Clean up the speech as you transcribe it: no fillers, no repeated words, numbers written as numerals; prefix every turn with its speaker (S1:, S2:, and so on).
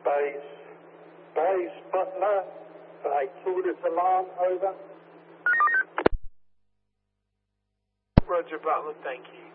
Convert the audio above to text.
S1: Base Butler, flight orders alarm, over.
S2: Roger, Butler, thank you.